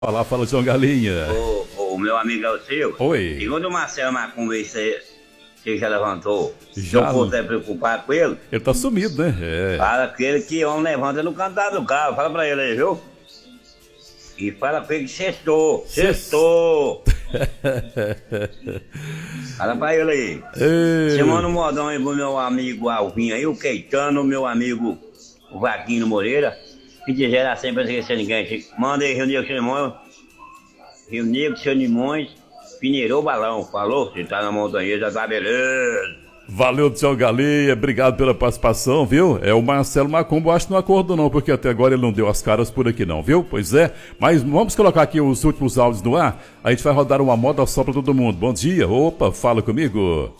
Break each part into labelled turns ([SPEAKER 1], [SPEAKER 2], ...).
[SPEAKER 1] Olá, fala João Galinha.
[SPEAKER 2] O meu amigo é o seu.
[SPEAKER 1] Oi.
[SPEAKER 2] Segundo o Marcelo Macumba, você já levantou.
[SPEAKER 1] Já.
[SPEAKER 2] Se eu for preocupar com ele,
[SPEAKER 1] Ele tá sumido, né? É.
[SPEAKER 2] fala com ele que homem levanta no cantar do carro. Fala pra ele aí, viu? E fala com ele que sextou. Sextou. Fala pra ele aí.
[SPEAKER 1] Ei.
[SPEAKER 2] Você manda um modão aí pro meu amigo Alvinho aí, o Keitano, meu amigo o Vaquinho Moreira. Que dizer assim pra não esquecer ninguém. Manda aí, Rio Negro Cerimônio. Rio Negro Cerimônios, Pineirou Balão. Falou? Você tá na montanha, já tá beleza.
[SPEAKER 1] Valeu, João Galinha. Obrigado pela participação, viu? É o Marcelo Macumba, acho que não acordou não, porque até agora ele não deu as caras por aqui não, viu? Pois é. Mas vamos colocar aqui os últimos áudios no ar. A gente vai rodar uma moda só pra todo mundo. Bom dia. Opa, fala comigo.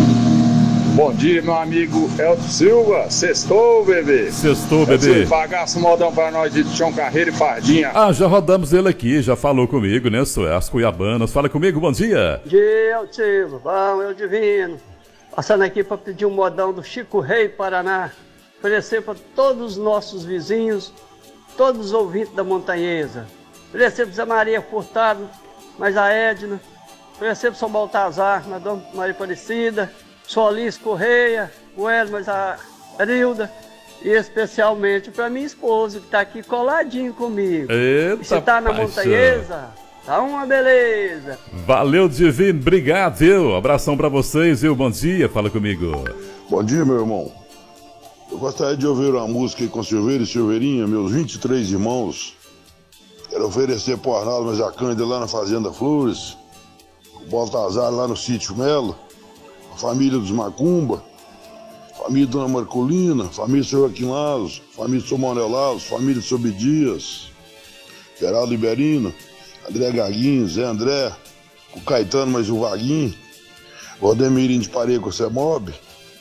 [SPEAKER 3] Bom dia, meu amigo Elton Silva. Sextou, bebê.
[SPEAKER 1] Sextou, bebê.
[SPEAKER 3] Pagasse um modão pra nós de Tião Carreiro e Fardinha.
[SPEAKER 1] Ah, já rodamos ele aqui, já falou comigo, né? As Cuiabanas. Fala comigo, bom dia.
[SPEAKER 4] Bom dia, Elton Silva. Bom, eu divino. Passando aqui para pedir um modão do Chico Rei, Paraná. Oferecer para todos os nossos vizinhos, todos os ouvintes da Montanhesa. Oferecer para Zé Maria Furtado, mais a Edna. Oferecer para São Baltazar, na Dona Maria Aparecida. Solis Correia, o Hélio, mas a Arilda. E especialmente para minha esposa, que está aqui coladinho comigo.
[SPEAKER 1] Eita,
[SPEAKER 4] e se está na Montanhesa, tá uma beleza.
[SPEAKER 1] Valeu, Divino, obrigado, viu? Abração pra vocês, viu? Bom dia, fala comigo.
[SPEAKER 5] Bom dia, meu irmão. Eu gostaria de ouvir uma música aí com Silveira e Silveirinha, meus 23 irmãos. Quero oferecer pro Arnaldo Mazacândia lá na Fazenda Flores, o Baltazar lá no Sítio Melo, a família dos Macumba, família Dona Marcolina, família do Sr. Joaquim Lazo, família do Sr. Manuel Lazo, família do Sr. Dias, Geraldo Liberino, André Gaguinho, Zé André, o Caetano, mais o Vaguinho, o Ademirinho de Pareco, Semob,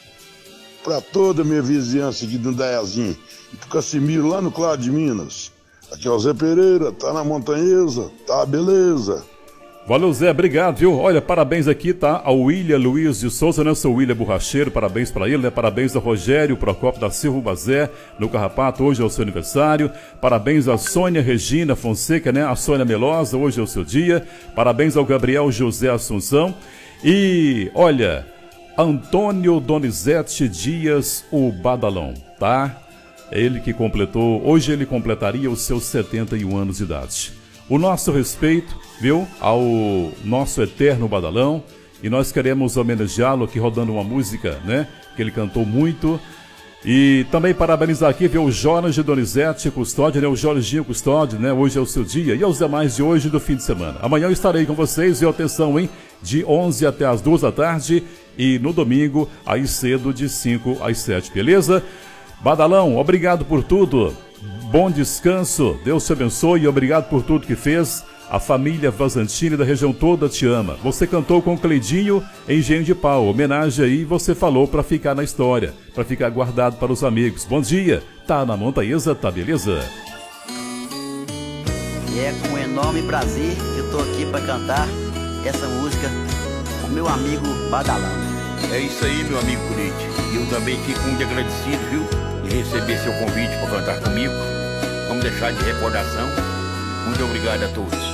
[SPEAKER 5] pra toda a minha vizinhança aqui do Daiazinho, e pro Cassimiro lá no Claro de Minas. Aqui é o Zé Pereira, tá na Montanhesa, tá beleza.
[SPEAKER 1] Valeu, Zé, obrigado, viu? Olha, parabéns aqui, tá? Ao William Luiz de Souza, né? Sou William Borracheiro, parabéns pra ele, né? Parabéns ao Rogério Procópio da Silva Bazé, no Carrapato, hoje é o seu aniversário. Parabéns a Sônia Regina Fonseca, né? A Sônia Melosa, hoje é o seu dia. Parabéns ao Gabriel José Assunção. E, olha, Antônio Donizete Dias, o Badalão, tá? É ele que completou, hoje ele completaria os seus 71 anos de idade. O nosso respeito, viu, ao nosso eterno Badalão, e nós queremos homenageá-lo aqui rodando uma música, né, que ele cantou muito. E também parabenizar aqui, viu, o Jorge Donizete Custódio, né, o Jorginho Custódio, né, hoje é o seu dia, e aos demais de hoje do fim de semana. Amanhã eu estarei com vocês, e atenção, hein, de 11 até as 2 da tarde, e no domingo, aí cedo, de 5 às 7, beleza? Badalão, obrigado por tudo. Bom descanso, Deus te abençoe e obrigado por tudo que fez. A família Vazantini da região toda te ama. Você cantou com o Cleidinho em Engenho de Pau. Homenagem aí, você falou pra ficar na história, pra ficar guardado para os amigos. Bom dia, tá na Montanhesa, tá beleza?
[SPEAKER 6] E é com enorme prazer que eu tô aqui pra cantar essa música com meu amigo Badalão.
[SPEAKER 7] É isso aí, meu amigo Curite. Eu também fico muito agradecido, viu, de receber seu convite para cantar comigo. Vamos deixar de recordação. Muito obrigado a todos.